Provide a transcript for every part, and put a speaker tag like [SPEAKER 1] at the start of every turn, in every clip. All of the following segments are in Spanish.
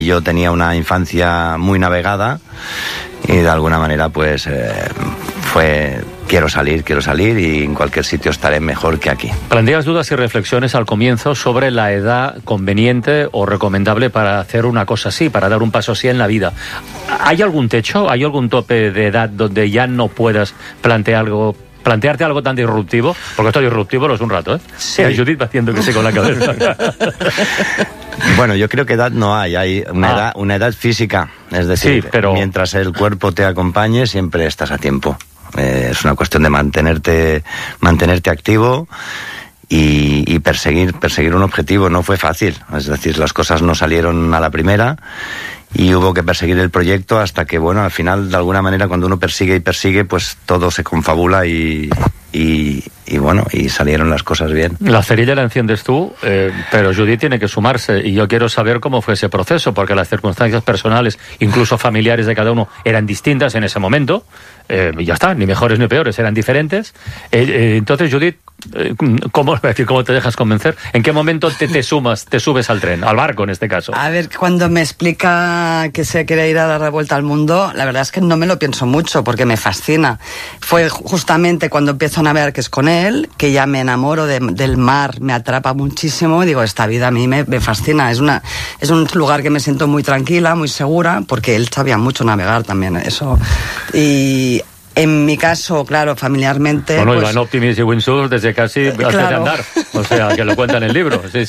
[SPEAKER 1] Yo tenía una infancia muy navegada y de alguna manera pues quiero salir y en cualquier sitio estaré mejor que aquí.
[SPEAKER 2] Planteas dudas y reflexiones al comienzo sobre la edad conveniente o recomendable para hacer una cosa así, para dar un paso así en la vida. ¿Hay algún techo, hay algún tope de edad donde ya no puedas plantearte algo tan disruptivo? Porque esto disruptivo lo es un rato, ¿eh?
[SPEAKER 1] Sí.
[SPEAKER 2] Judith va haciendo que sí con la cabeza.
[SPEAKER 1] Bueno, yo creo que edad no hay una edad física, es decir,
[SPEAKER 2] sí, pero
[SPEAKER 1] mientras el cuerpo te acompañe siempre estás a tiempo. Es una cuestión de mantenerte activo y perseguir un objetivo. No fue fácil, es decir, las cosas no salieron a la primera y hubo que perseguir el proyecto hasta que, bueno, al final, de alguna manera, cuando uno persigue, pues todo se confabula y bueno, y salieron las cosas bien.
[SPEAKER 2] La cerilla la enciendes tú, pero Judith tiene que sumarse y yo quiero saber cómo fue ese proceso, porque las circunstancias personales, incluso familiares de cada uno, eran distintas en ese momento, y ya está, ni mejores ni peores, eran diferentes. Entonces, Judith, ¿cómo te dejas convencer? ¿En qué momento te subes al tren, al barco en este caso?
[SPEAKER 3] A ver, cuando me explica que se quiere ir a dar la vuelta al mundo, la verdad es que no me lo pienso mucho porque me fascina. Fue justamente cuando empiezo a navegar, que es con él, que ya me enamoro del mar, me atrapa muchísimo y digo, esta vida a mí me fascina. Es un lugar que me siento muy tranquila, muy segura, porque él sabía mucho navegar también, eso. Y en mi caso, claro, familiarmente...
[SPEAKER 2] Bueno,
[SPEAKER 3] pues,
[SPEAKER 2] iban Optimis y Windsurf desde casi antes de andar. O sea, que lo cuentan en el libro. Sí.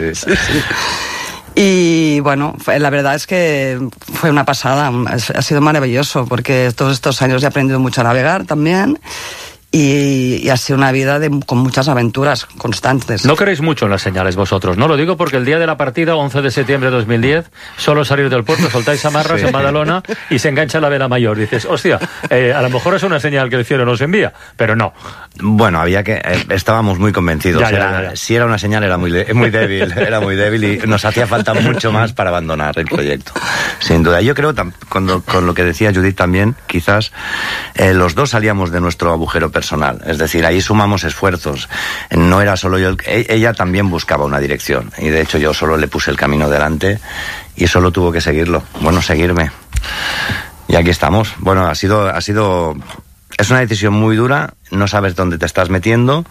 [SPEAKER 3] Y bueno, la verdad es que fue una pasada, ha sido maravilloso, porque todos estos años he aprendido mucho a navegar también. Y ha sido una vida con muchas aventuras constantes.
[SPEAKER 2] No queréis mucho en las señales vosotros, ¿no? Lo digo porque el día de la partida, 11 de septiembre de 2010, solo salir del puerto, soltáis amarras en Badalona y se engancha la vela mayor. Dices, hostia, a lo mejor es una señal que el cielo nos envía, pero no.
[SPEAKER 1] Bueno, estábamos muy convencidos.
[SPEAKER 2] Ya.
[SPEAKER 1] Si era una señal, era muy débil y nos hacía falta mucho más para abandonar el proyecto. Sin duda. Yo creo, con lo que decía Judith también, quizás los dos salíamos de nuestro agujero personal. Es decir, ahí sumamos esfuerzos. No era solo yo, ella también buscaba una dirección. Y de hecho yo solo le puse el camino delante y solo tuvo que seguirme. Y aquí estamos. Bueno, es una decisión muy dura, no sabes dónde te estás metiendo,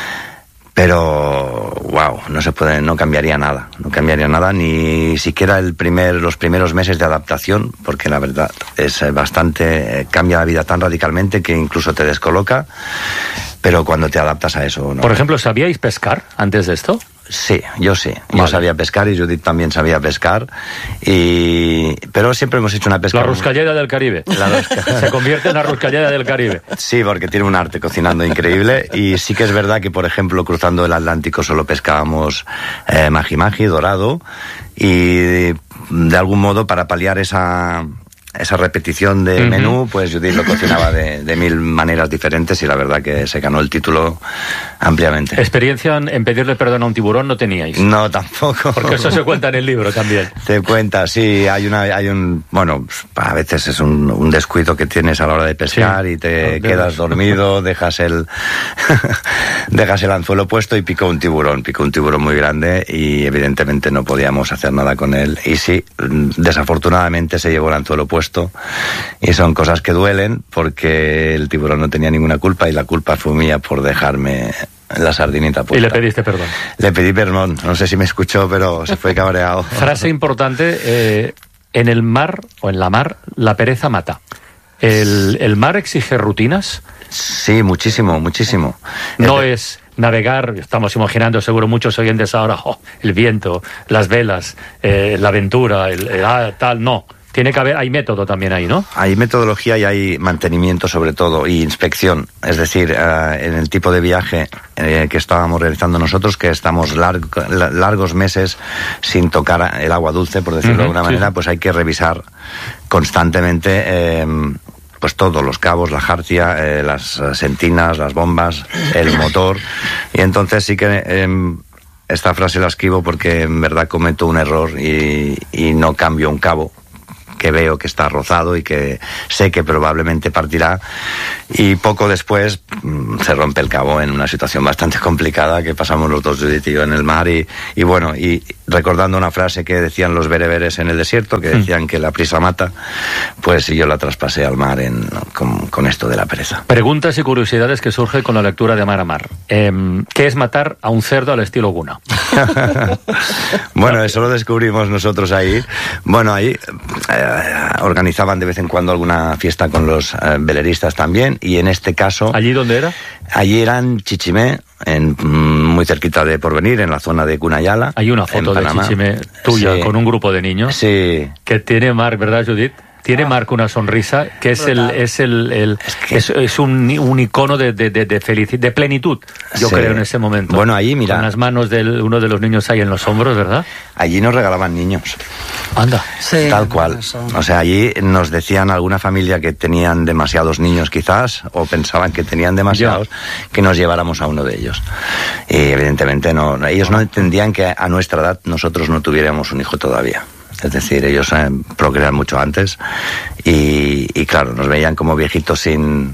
[SPEAKER 1] pero no cambiaría nada, ni siquiera los primeros meses de adaptación, porque la verdad es bastante, cambia la vida tan radicalmente que incluso te descoloca, pero cuando te adaptas a eso, ¿no?
[SPEAKER 2] Por ejemplo, ¿sabíais pescar antes de esto?
[SPEAKER 1] Sí, yo sí.
[SPEAKER 2] Vale.
[SPEAKER 1] Yo sabía pescar y Judith también sabía pescar. Pero siempre hemos hecho una pesca...
[SPEAKER 2] La ruscalleda del Caribe. Se convierte en la ruscalleda del Caribe.
[SPEAKER 1] Sí, porque tiene un arte cocinando increíble. Y sí que es verdad que, por ejemplo, cruzando el Atlántico solo pescábamos maji-maji, dorado. Y de algún modo, para paliar esa repetición de menú, pues Judith lo cocinaba de mil maneras diferentes y la verdad que se ganó el título ampliamente.
[SPEAKER 2] ¿Experiencia en pedirle perdón a un tiburón no teníais?
[SPEAKER 1] No, tampoco.
[SPEAKER 2] Porque eso se cuenta en el libro también.
[SPEAKER 1] Te cuenta, sí, bueno, a veces es un descuido que tienes a la hora de pescar, sí, y te quedas dormido, dejas el anzuelo puesto y picó un tiburón muy grande y evidentemente no podíamos hacer nada con él. Y sí, desafortunadamente se llevó el anzuelo puesto y son cosas que duelen porque el tiburón no tenía ninguna culpa y la culpa fue mía por dejarme la sardinita puesta.
[SPEAKER 2] ¿Y le pediste perdón?
[SPEAKER 1] Le pedí perdón, no sé si me escuchó, pero se fue cabreado.
[SPEAKER 2] Frase importante, en el mar o en la mar la pereza mata. ¿El mar exige rutinas?
[SPEAKER 1] Sí, muchísimo.
[SPEAKER 2] No es navegar, estamos imaginando seguro muchos oyentes ahora, el viento, las velas, la aventura, tal, no. Tiene que haber, hay método también ahí, ¿no? Hay
[SPEAKER 1] metodología y hay mantenimiento sobre todo, y inspección. Es decir, en el tipo de viaje que estábamos realizando nosotros, que estamos largos meses sin tocar el agua dulce, por decirlo de alguna manera, pues hay que revisar constantemente pues todos los cabos, la jarcia, las sentinas, las bombas, el motor. Y entonces sí que esta frase la escribo porque en verdad cometo un error y no cambio un cabo que veo que está rozado y que sé que probablemente partirá, Y poco después se rompe el cabo en una situación bastante complicada que pasamos los dos, Judith y yo, en el mar. Y bueno, y recordando una frase que decían los bereberes en el desierto, que decían que la prisa mata, pues yo la traspasé al mar con esto de la pereza.
[SPEAKER 2] Preguntas y curiosidades que surgen con la lectura de Mar a Mar. ¿Qué es matar a un cerdo al estilo Guna?
[SPEAKER 1] Bueno, eso lo descubrimos nosotros ahí. Bueno, ahí organizaban de vez en cuando alguna fiesta con los veleristas también, y en este caso...
[SPEAKER 2] ¿Allí dónde era?
[SPEAKER 1] Allí era en Chichimé, muy cerquita de Porvenir, en la zona de Cunayala.
[SPEAKER 2] Hay una foto de Chichimé tuya, sí, con un grupo de niños.
[SPEAKER 1] Sí.
[SPEAKER 2] Que tiene Marc, ¿verdad, Judith? Tiene Marc una sonrisa que es un icono de felicidad, de plenitud, yo creo, en ese momento.
[SPEAKER 1] Bueno, ahí, mira.
[SPEAKER 2] Con las manos de uno de los niños ahí en los hombros, ¿verdad?
[SPEAKER 1] Allí nos regalaban niños.
[SPEAKER 2] Anda.
[SPEAKER 3] Sí,
[SPEAKER 1] tal cual. O sea, allí nos decían alguna familia que tenían demasiados niños quizás, o pensaban que tenían demasiados, que nos lleváramos a uno de ellos. Y evidentemente ellos no entendían que a nuestra edad nosotros no tuviéramos un hijo todavía. Es decir, ellos procrean mucho antes y claro, nos veían como viejitos sin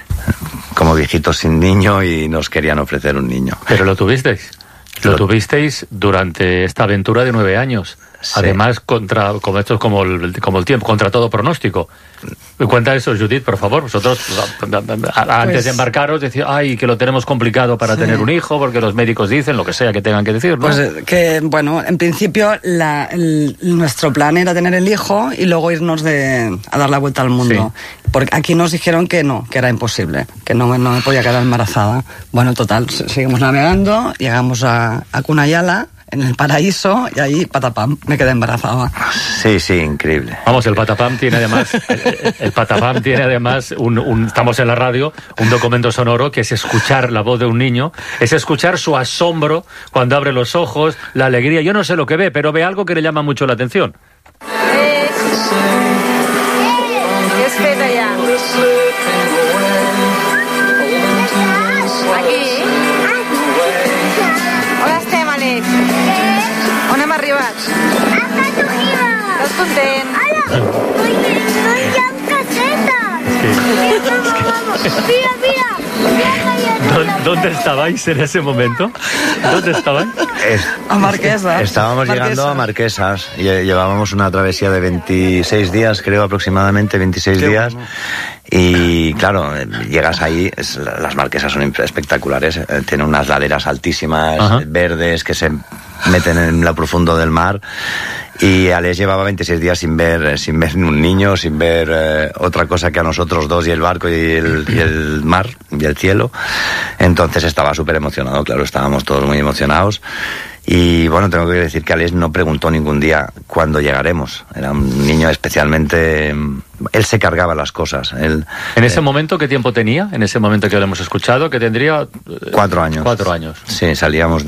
[SPEAKER 1] niño y nos querían ofrecer un niño.
[SPEAKER 2] Pero lo tuvisteis. Lo tuvisteis durante esta aventura de 9 años. Sí. Además, esto es como el tiempo, contra todo pronóstico. Cuenta eso, Judith, por favor. Vosotros, antes de embarcaros, decía, ay, que lo tenemos complicado para tener un hijo, porque los médicos dicen lo que sea que tengan que decir, ¿no?
[SPEAKER 3] Pues que, bueno, en principio nuestro plan era tener el hijo y luego irnos a dar la vuelta al mundo. Sí. Porque aquí nos dijeron que no, que era imposible, que no me podía quedar embarazada. Bueno, total, seguimos navegando, llegamos a Cunayala, en el paraíso, y ahí, patapam, me quedé embarazada.
[SPEAKER 1] Sí, sí, increíble.
[SPEAKER 2] Vamos, el patapam tiene además, estamos en la radio, un documento sonoro que es escuchar la voz de un niño, es escuchar su asombro cuando abre los ojos, la alegría. Yo no sé lo que ve, pero ve algo que le llama mucho la atención.
[SPEAKER 4] ¿Qué es fet allà? Aquí? On estem, Àlex? On hem arribat?
[SPEAKER 5] A casa meva!
[SPEAKER 4] Estàs content?
[SPEAKER 5] Hola! No hi ha casetes! Mira, mira!
[SPEAKER 2] ¿Dónde estabais en ese momento? ¿Dónde estabais?
[SPEAKER 3] A Marquesas.
[SPEAKER 1] Estábamos llegando a Marquesas y llevábamos una travesía de 26 días, creo aproximadamente 26 días. Bueno. Y claro, llegas ahí, las Marquesas son espectaculares, tienen unas laderas altísimas, verdes, que se meten en lo profundo del mar. Y Alex llevaba 26 días sin ver un niño, sin ver otra cosa que a nosotros dos y el barco y el mar y el cielo. Entonces estaba súper emocionado, claro, estábamos todos muy emocionados. Y bueno, tengo que decir que Alex no preguntó ningún día cuándo llegaremos. Era un niño especialmente... Él se cargaba las cosas. ¿En
[SPEAKER 2] ese momento qué tiempo tenía? En ese momento que lo hemos escuchado, que tendría...
[SPEAKER 1] 4 años.
[SPEAKER 2] 4 años.
[SPEAKER 1] Sí, salimos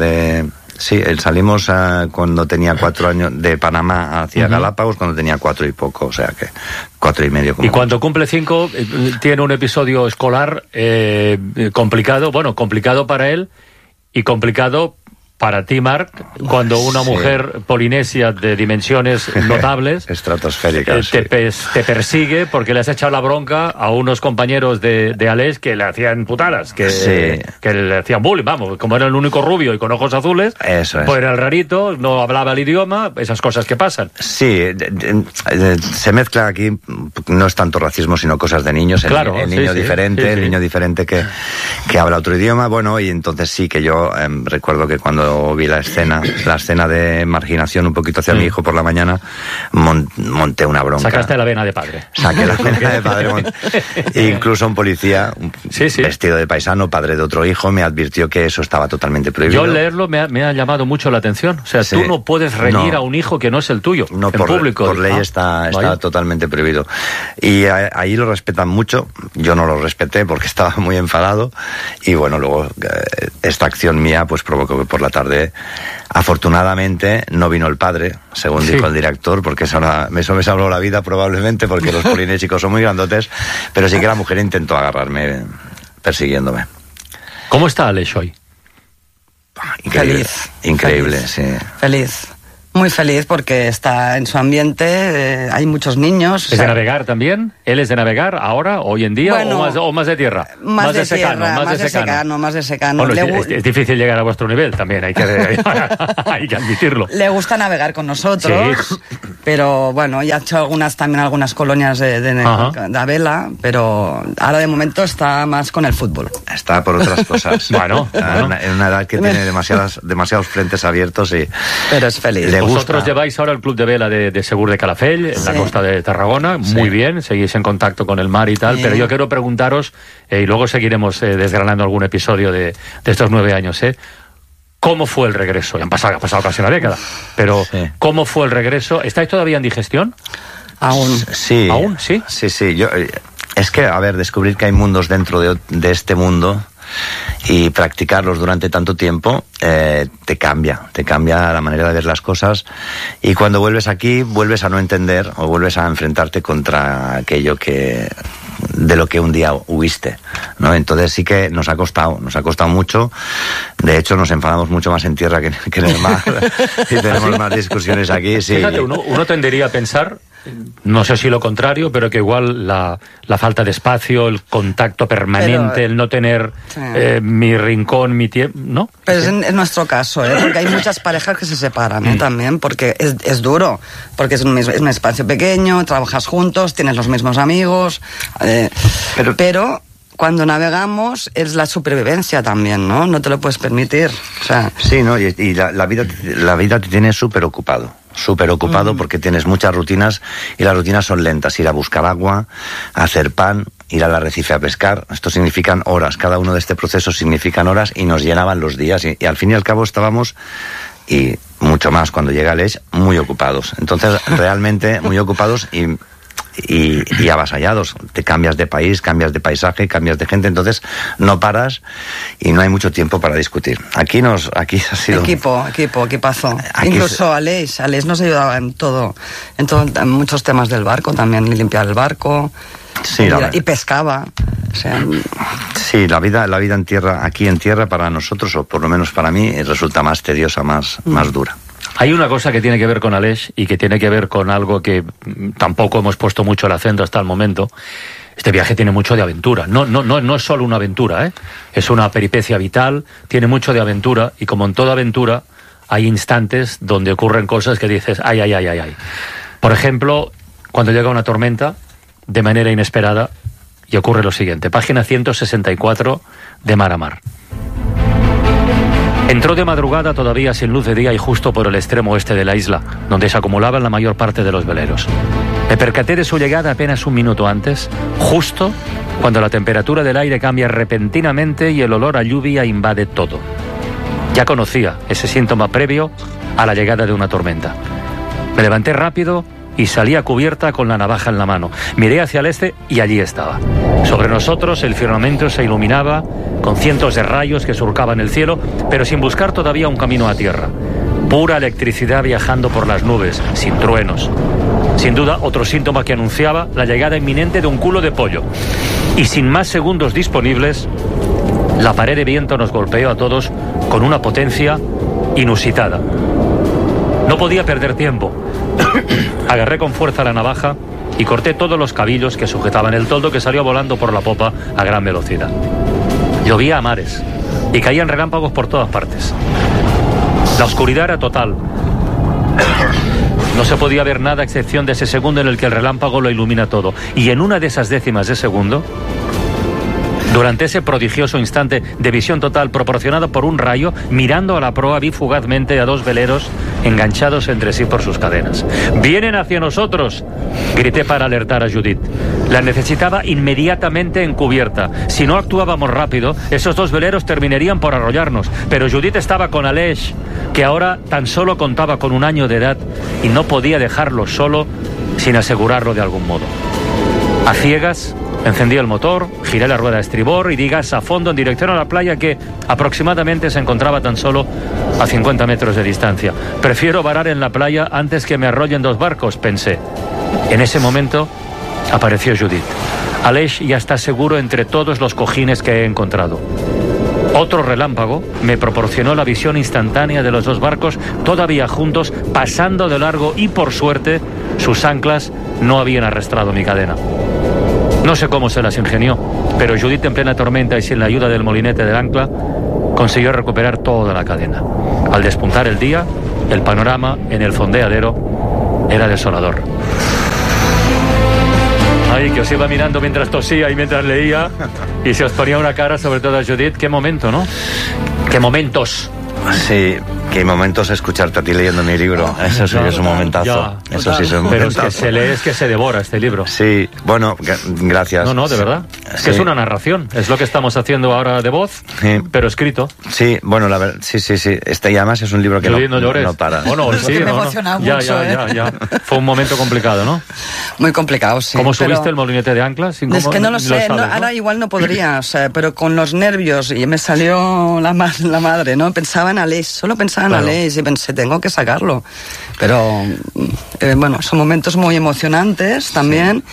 [SPEAKER 1] cuando tenía 4 años de Panamá hacia Galápagos, cuando tenía 4 y poco, o sea que 4 y medio.
[SPEAKER 2] Y cuando cumple 5, tiene un episodio escolar complicado para él y complicado para ti, Marc, cuando una mujer polinesia de dimensiones notables,
[SPEAKER 1] estratosféricas,
[SPEAKER 2] te persigue porque le has echado la bronca a unos compañeros de Alex que le hacían putadas, que le hacían bullying, vamos, como era el único rubio y con ojos azules, pues era el rarito, no hablaba el idioma, esas cosas que pasan.
[SPEAKER 1] Sí, se mezcla aquí, no es tanto racismo, sino cosas de niños, el niño diferente que habla otro idioma, bueno, y entonces sí que yo recuerdo que cuando vi la escena de marginación un poquito hacia mi hijo por la mañana, monté una bronca.
[SPEAKER 2] Sacaste la vena de padre.
[SPEAKER 1] Saqué la vena de padre. Incluso un policía, vestido de paisano, padre de otro hijo, me advirtió que eso estaba totalmente prohibido.
[SPEAKER 2] Yo leerlo me ha llamado mucho la atención. O sea, tú no puedes reñir a un hijo que no es el tuyo.
[SPEAKER 1] No,
[SPEAKER 2] en público.
[SPEAKER 1] Por ley está totalmente prohibido. Y ahí lo respetan mucho. Yo no lo respeté porque estaba muy enfadado. Y bueno, luego esta acción mía pues provocó que por la tarde, afortunadamente, no vino el padre, según dijo el director, porque eso me salvó la vida probablemente, porque los polinésicos son muy grandotes, pero sí que la mujer intentó agarrarme persiguiéndome.
[SPEAKER 2] ¿Cómo está Alex hoy?
[SPEAKER 1] Increíble, sí.
[SPEAKER 3] Feliz. Muy feliz porque está en su ambiente, hay muchos niños.
[SPEAKER 2] ¿Es de navegar también? ¿Él es de navegar ahora, hoy en día,
[SPEAKER 3] Bueno,
[SPEAKER 2] o más de tierra?
[SPEAKER 3] Más de
[SPEAKER 2] secano,
[SPEAKER 3] tierra,
[SPEAKER 2] más de secano.
[SPEAKER 3] más de secano.
[SPEAKER 2] Bueno, es difícil llegar a vuestro nivel también, hay que admitirlo.
[SPEAKER 3] Le gusta navegar con nosotros,
[SPEAKER 2] Sí.
[SPEAKER 3] pero bueno, ya ha hecho algunas colonias de vela, pero ahora de momento está más con el fútbol.
[SPEAKER 1] Está por otras cosas.
[SPEAKER 2] Bueno.
[SPEAKER 1] En una edad que tiene demasiados frentes abiertos y...
[SPEAKER 3] Pero es feliz.
[SPEAKER 2] Vosotros lleváis ahora el club de vela de Segur de Calafell, en la costa de Tarragona, muy bien, seguís en contacto con el mar y tal, pero yo quiero preguntaros, y luego seguiremos desgranando algún episodio de estos 9 años, ¿cómo fue el regreso? Ya ha pasado casi una década, pero ¿cómo fue el regreso? ¿Estáis todavía en digestión?
[SPEAKER 3] Aún.
[SPEAKER 1] Sí.
[SPEAKER 2] ¿Aún? Sí.
[SPEAKER 1] Sí. Es que, a ver, descubrir que hay mundos dentro de este mundo y practicarlos durante tanto tiempo te cambia la manera de ver las cosas, y cuando vuelves aquí vuelves a no entender o vuelves a enfrentarte contra aquello de lo que un día huiste, ¿no? Entonces sí que nos ha costado mucho. De hecho nos enfadamos mucho más en tierra que en el mar y tenemos más discusiones aquí. Sí.
[SPEAKER 2] Fíjate, uno tendería a pensar, no sé si lo contrario, pero que igual la falta de espacio, el contacto permanente, el no tener mi rincón, mi tiempo, ¿no?
[SPEAKER 3] Pero es nuestro caso, porque hay muchas parejas que se separan también, porque es duro, porque es un espacio pequeño, trabajas juntos, tienes los mismos amigos, pero cuando navegamos es la supervivencia también, ¿no? No te lo puedes permitir. O sea...
[SPEAKER 1] Sí, ¿no? Y la vida te tiene súper ocupado porque tienes muchas rutinas y las rutinas son lentas. Ir a buscar agua, hacer pan, ir al arrecife a pescar. Esto significan horas. Cada uno de este proceso significan horas y nos llenaban los días. Y al fin y al cabo estábamos, y mucho más cuando llega Aleix, muy ocupados. Entonces, realmente muy ocupados y avasallados. Te cambias de país, cambias de paisaje, cambias de gente, entonces no paras y no hay mucho tiempo para discutir. Aquí ha sido...
[SPEAKER 3] Equipazo. Incluso Aleix nos ayudaba en todo, en muchos temas del barco también, limpiar el barco.
[SPEAKER 1] Sí,
[SPEAKER 3] y pescaba. O sea...
[SPEAKER 1] Sí, la vida en tierra, aquí en tierra, para nosotros, o por lo menos para mí, resulta más tediosa, más dura.
[SPEAKER 2] Hay una cosa que tiene que ver con Aleix y que tiene que ver con algo que tampoco hemos puesto mucho el acento hasta el momento. Este viaje tiene mucho de aventura. No es solo una aventura, es una peripecia vital, tiene mucho de aventura, y como en toda aventura hay instantes donde ocurren cosas que dices, ay. Por ejemplo, cuando llega una tormenta de manera inesperada y ocurre lo siguiente. Página 164 de Mar a Mar. Entró de madrugada todavía sin luz de día y justo por el extremo oeste de la isla, donde se acumulaban la mayor parte de los veleros. Me percaté de su llegada apenas un minuto antes, justo cuando la temperatura del aire cambia repentinamente y el olor a lluvia invade todo. Ya conocía ese síntoma previo a la llegada de una tormenta. Me levanté rápido y salí a cubierta con la navaja en la mano. Miré hacia el este y allí estaba. Sobre nosotros el firmamento se iluminaba con cientos de rayos que surcaban el cielo, pero sin buscar todavía un camino a tierra. Pura electricidad viajando por las nubes, sin truenos. Sin duda, otro síntoma que anunciaba la llegada inminente de un culo de pollo. Y sin más segundos disponibles, la pared de viento nos golpeó a todos con una potencia inusitada. No podía perder tiempo. Agarré con fuerza la navaja y corté todos los cabillos que sujetaban el toldo, que salió volando por la popa a gran velocidad. Llovía a mares y caían relámpagos por todas partes. La oscuridad era total. No se podía ver nada a excepción de ese segundo en el que el relámpago lo ilumina todo. Y en una de esas décimas de segundo, durante ese prodigioso instante de visión total proporcionada por un rayo, mirando a la proa vi fugazmente a dos veleros enganchados entre sí por sus cadenas. ¡Vienen hacia nosotros!, grité para alertar a Judith. La necesitaba inmediatamente en cubierta. Si no actuábamos rápido, esos dos veleros terminarían por arrollarnos. Pero Judith estaba con Aleix, que ahora tan solo contaba con 1 año de edad, y no podía dejarlo solo sin asegurarlo de algún modo. A ciegas, encendí el motor, giré la rueda de estribor y di gas a fondo en dirección a la playa, que aproximadamente se encontraba tan solo a 50 metros de distancia. Prefiero varar en la playa antes que me arrollen 2 barcos, pensé. En ese momento apareció Judith. Aleix ya está seguro entre todos los cojines que he encontrado. Otro relámpago me proporcionó la visión instantánea de los dos barcos todavía juntos, pasando de largo, y por suerte sus anclas no habían arrastrado mi cadena. No sé cómo se las ingenió, pero Judith, en plena tormenta y sin la ayuda del molinete del ancla, consiguió recuperar toda la cadena. Al despuntar el día, el panorama en el fondeadero era desolador. Ay, que os iba mirando mientras tosía y mientras leía, y se os ponía una cara, sobre todo a Judith. Qué momento, ¿no? Qué momentos.
[SPEAKER 1] Sí, qué momentos escucharte a ti leyendo mi libro. Eso sí que es un momentazo.
[SPEAKER 2] Ya,
[SPEAKER 1] eso sí es un
[SPEAKER 2] pero
[SPEAKER 1] momentazo.
[SPEAKER 2] es que se lee, es que se devora este libro.
[SPEAKER 1] Sí, bueno, gracias.
[SPEAKER 2] No, de verdad. Es
[SPEAKER 1] Sí.
[SPEAKER 2] que es una narración. Es lo que estamos haciendo ahora de voz,
[SPEAKER 1] Sí.
[SPEAKER 2] pero escrito.
[SPEAKER 1] Sí, bueno, la verdad, sí. Y además es un libro que
[SPEAKER 2] Judith, no llores.
[SPEAKER 1] no para.
[SPEAKER 2] Bueno, sí,
[SPEAKER 3] que me he
[SPEAKER 2] no, no.
[SPEAKER 3] emocionado
[SPEAKER 2] Ya,
[SPEAKER 3] mucho,
[SPEAKER 2] ya. Fue un momento complicado, ¿no?
[SPEAKER 3] Muy complicado, sí.
[SPEAKER 2] ¿Cómo
[SPEAKER 3] pero-
[SPEAKER 2] subiste el molinete de anclas?
[SPEAKER 3] Es que no lo
[SPEAKER 2] Ni
[SPEAKER 3] sé,
[SPEAKER 2] sabes, ¿no?
[SPEAKER 3] ahora igual no podría, o sea, pero con los nervios, y me salió la madre, ¿no? Pensaba en Aleix, solo pensaba en
[SPEAKER 2] Claro.
[SPEAKER 3] Aleix y pensé, tengo que sacarlo. Pero, bueno, son momentos muy emocionantes también,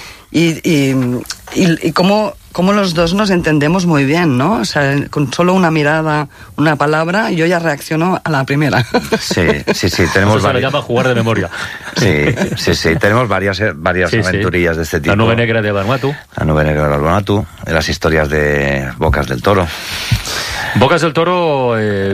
[SPEAKER 3] y cómo los dos nos entendemos muy bien, ¿no? O sea, con solo una mirada, una palabra, yo ya reacciono a la primera.
[SPEAKER 1] Sí,
[SPEAKER 2] Eso
[SPEAKER 1] tenemos
[SPEAKER 2] se le
[SPEAKER 1] varias.
[SPEAKER 2] llama jugar de memoria.
[SPEAKER 1] Sí, tenemos varias
[SPEAKER 2] Sí, sí.
[SPEAKER 1] aventurillas de este tipo.
[SPEAKER 2] La nube negra de Vanuatu.
[SPEAKER 1] La nube negra de Vanuatu, las historias de Bocas del Toro.
[SPEAKER 2] Bocas del Toro,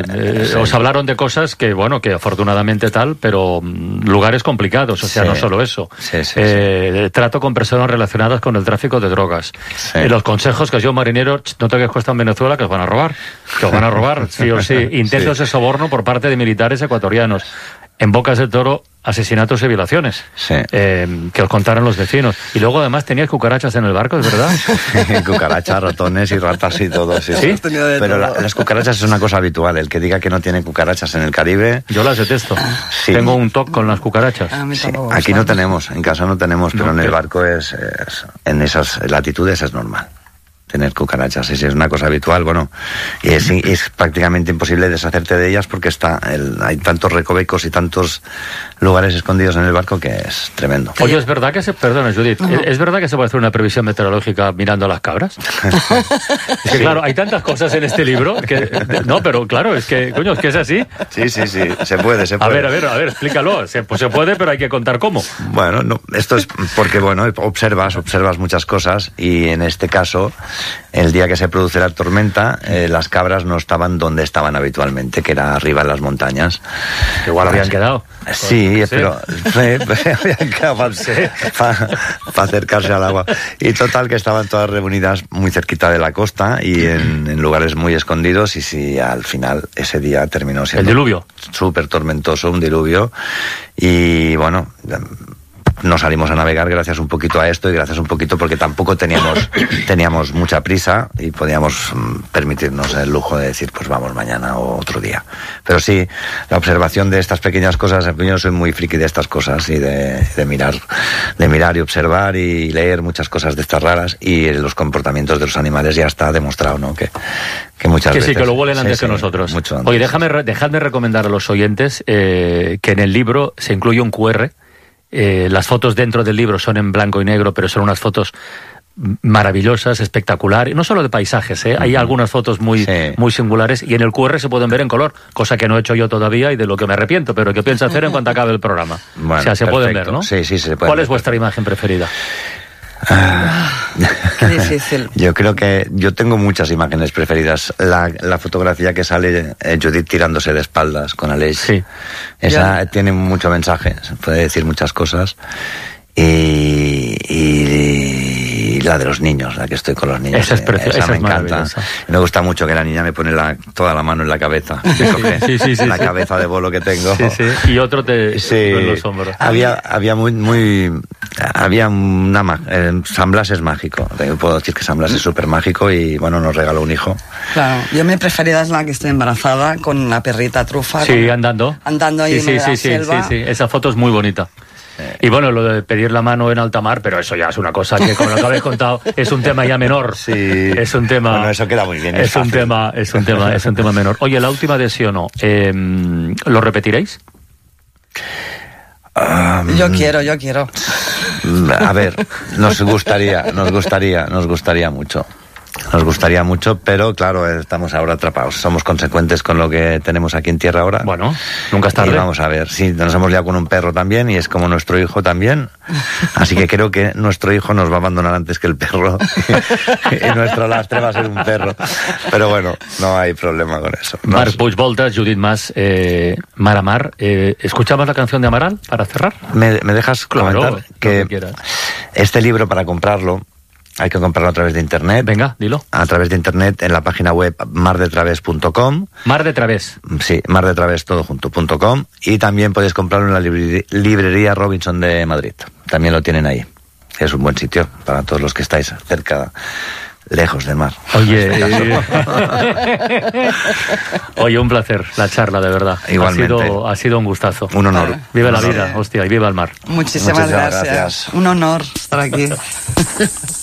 [SPEAKER 2] os hablaron de cosas que, bueno, que afortunadamente tal, pero lugares complicados, o sea,
[SPEAKER 1] Sí.
[SPEAKER 2] no solo eso.
[SPEAKER 1] Sí.
[SPEAKER 2] Trato con personas relacionadas con el tráfico de drogas.
[SPEAKER 1] Sí.
[SPEAKER 2] Los consejos que os dio un marinero, no toques costa en Venezuela, que os van a robar. Que os van a robar, sí o sí. Intentos de soborno por parte de militares ecuatorianos. En Bocas del Toro, asesinatos y violaciones.
[SPEAKER 1] Sí.
[SPEAKER 2] Que os contaron los vecinos. Y luego además tenías cucarachas en el barco, ¿es verdad?
[SPEAKER 1] Cucarachas, ratones y ratas y todo. Sí.
[SPEAKER 3] Hemos tenido de
[SPEAKER 1] Pero
[SPEAKER 3] todo.
[SPEAKER 1] las cucarachas es una cosa habitual. El que diga que no tiene cucarachas en el Caribe.
[SPEAKER 2] Yo las detesto.
[SPEAKER 1] Sí.
[SPEAKER 2] Tengo un toque con las cucarachas.
[SPEAKER 3] A mí
[SPEAKER 1] Sí,
[SPEAKER 3] tampoco me
[SPEAKER 1] aquí
[SPEAKER 3] gusta.
[SPEAKER 1] no tenemos, en casa no tenemos, pero
[SPEAKER 2] No,
[SPEAKER 1] en el
[SPEAKER 2] pero-
[SPEAKER 1] barco en esas latitudes es normal tener cucarachas, sí, es una cosa habitual, bueno, y es prácticamente imposible deshacerte de ellas porque hay tantos recovecos y tantos lugares escondidos en el barco que es tremendo.
[SPEAKER 2] Oye, ¿es verdad que perdona, Judith, ¿es verdad que se puede hacer una previsión meteorológica mirando a las cabras? Es que claro, hay tantas cosas en este libro que... No, pero claro, es que, coño, es que es así.
[SPEAKER 1] Sí, se puede.
[SPEAKER 2] A ver, explícalo. Pues se puede, pero hay que contar cómo.
[SPEAKER 1] Bueno, no, esto es porque, bueno, observas muchas cosas y en este caso, el día que se produce la tormenta, las cabras no estaban donde estaban habitualmente, que era arriba en las montañas.
[SPEAKER 2] Igual habían quedado.
[SPEAKER 1] Sí,
[SPEAKER 2] Sí.
[SPEAKER 1] pero habían quedado para acercarse al agua. Y total que estaban todas reunidas muy cerquita de la costa y en lugares muy escondidos y sí, al final ese día terminó siendo...
[SPEAKER 2] El diluvio.
[SPEAKER 1] Súper tormentoso, un diluvio. Y bueno, no salimos a navegar gracias un poquito a esto y gracias un poquito porque tampoco teníamos mucha prisa y podíamos permitirnos el lujo de decir pues vamos mañana o otro día. Pero sí, la observación de estas pequeñas cosas, yo soy muy friki de estas cosas y de mirar y observar y leer muchas cosas de estas raras y los comportamientos de los animales ya está demostrado, ¿no? Que muchas
[SPEAKER 2] Que
[SPEAKER 1] veces...
[SPEAKER 2] sí, que lo huelen antes
[SPEAKER 1] Sí,
[SPEAKER 2] que nosotros.
[SPEAKER 1] mucho antes.
[SPEAKER 2] Oye, dejadme recomendar a los oyentes que en el libro se incluye un QR. Las fotos dentro del libro son en blanco y negro, pero son unas fotos maravillosas, espectaculares, no solo de paisajes, hay algunas fotos muy singulares y en el QR se pueden ver en color, cosa que no he hecho yo todavía y de lo que me arrepiento, pero que pienso hacer en cuanto acabe el programa.
[SPEAKER 1] Bueno,
[SPEAKER 2] o sea, se pueden ver,
[SPEAKER 1] perfecto.
[SPEAKER 2] ¿no?
[SPEAKER 1] Sí, se pueden
[SPEAKER 2] ¿Cuál
[SPEAKER 1] ver.
[SPEAKER 2] es vuestra imagen preferida?
[SPEAKER 3] Qué difícil.
[SPEAKER 1] Yo creo que yo tengo muchas imágenes preferidas. La fotografía que sale Judith tirándose de espaldas con Aleix.
[SPEAKER 2] Sí.
[SPEAKER 1] Esa tiene mucho mensaje, se puede decir muchas cosas. Y la de los niños, la que estoy con los niños.
[SPEAKER 2] Esa es preciosa,
[SPEAKER 1] Esa
[SPEAKER 2] esa
[SPEAKER 1] me
[SPEAKER 2] es
[SPEAKER 1] encanta.
[SPEAKER 2] maravillosa.
[SPEAKER 1] Me gusta mucho que la niña me pone toda la mano en la cabeza.
[SPEAKER 2] Sí,
[SPEAKER 1] la cabeza de bolo que tengo.
[SPEAKER 2] Sí, sí. Y otro te
[SPEAKER 1] Sí,
[SPEAKER 2] en los hombros.
[SPEAKER 1] había San Blas es mágico. Puedo decir que San Blas es súper mágico y bueno, nos regaló un hijo.
[SPEAKER 3] Claro, yo mi preferida es la que estoy embarazada con la perrita trufa.
[SPEAKER 2] Sí,
[SPEAKER 3] con-
[SPEAKER 2] andando.
[SPEAKER 3] Andando ahí en la selva.
[SPEAKER 2] Sí. Esa foto es muy bonita. Y bueno, lo de pedir la mano en alta mar, pero eso ya es una cosa que, como lo que habéis contado, es un tema ya menor.
[SPEAKER 1] Sí.
[SPEAKER 2] Es un tema.
[SPEAKER 1] Bueno, eso queda muy bien.
[SPEAKER 2] Es un
[SPEAKER 1] fácil.
[SPEAKER 2] tema menor. Oye, la última de sí o no, ¿lo repetiréis?
[SPEAKER 3] Yo quiero.
[SPEAKER 1] A ver, nos gustaría mucho. Nos gustaría mucho, pero claro, estamos ahora atrapados. Somos consecuentes con lo que tenemos aquí en tierra ahora.
[SPEAKER 2] Bueno, nunca es tarde.
[SPEAKER 1] Y vamos a ver, sí, nos hemos liado con un perro también y es como nuestro hijo también. Así que creo que nuestro hijo nos va a abandonar antes que el perro y nuestro lastre va a ser un perro. Pero bueno, no hay problema con eso.
[SPEAKER 2] Marc Puigvoltas, Judit Mas, Mar a Mar. ¿Escuchamos la canción de Amaral para cerrar?
[SPEAKER 1] ¿Me dejas comentar
[SPEAKER 2] que
[SPEAKER 1] este libro para comprarlo hay que comprarlo a través de internet?
[SPEAKER 2] Venga, dilo.
[SPEAKER 1] A través de internet en la página web mardetraves.com.
[SPEAKER 2] Mar de Través.
[SPEAKER 1] Sí, mardetraves.com. Y también puedes comprarlo en la librería Robinson de Madrid. También lo tienen ahí. Es un buen sitio para todos los que estáis cerca, lejos del mar.
[SPEAKER 2] Oye, oye, un placer la charla, de verdad.
[SPEAKER 1] Igualmente.
[SPEAKER 2] Ha sido un gustazo.
[SPEAKER 1] Un honor.
[SPEAKER 2] Vive la vida, hostia, y viva el mar.
[SPEAKER 3] Muchísimas gracias. Un honor estar aquí.